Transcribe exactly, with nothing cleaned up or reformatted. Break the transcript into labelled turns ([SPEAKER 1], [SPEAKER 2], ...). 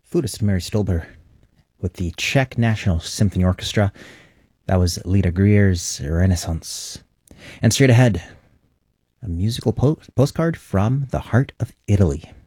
[SPEAKER 1] flutist Mary Stolber with the Czech National Symphony Orchestra. That was Lita Grier's Renaissance. And straight ahead, a musical po- postcard from the heart of Italy.